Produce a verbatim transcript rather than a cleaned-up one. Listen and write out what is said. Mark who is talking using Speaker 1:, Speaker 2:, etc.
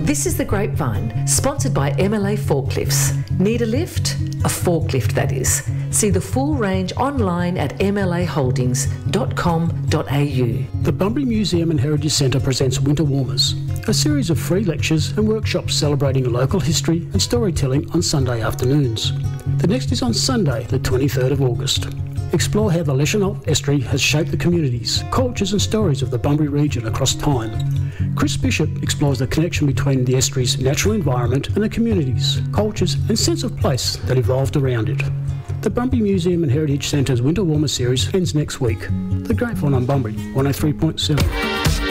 Speaker 1: This is The Grapevine, sponsored by M L A Forklifts. Need a lift? A forklift, that is. See the full range online at m l a holdings dot com dot a u.
Speaker 2: The Bunbury Museum and Heritage Centre presents Winter Warmers, a series of free lectures and workshops celebrating local history and storytelling on Sunday afternoons. The next is on Sunday, the twenty-third of August. Explore how the Leschenault Estuary has shaped the communities, cultures and stories of the Bunbury region across time. Chris Bishop explores the connection between the estuary's natural environment and the communities, cultures and sense of place that evolved around it. The Bunbury Museum and Heritage Centre's Winter Warmer series ends next week. The Grapevine on Bunbury, one oh three point seven.